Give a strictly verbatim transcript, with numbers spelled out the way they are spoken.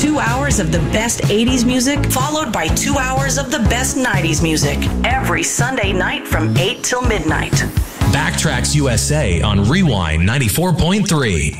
Two hours of the best eighties music, followed by two hours of the best nineties music. Every Sunday night from eight till midnight. Backtracks U S A on Rewind ninety-four point three.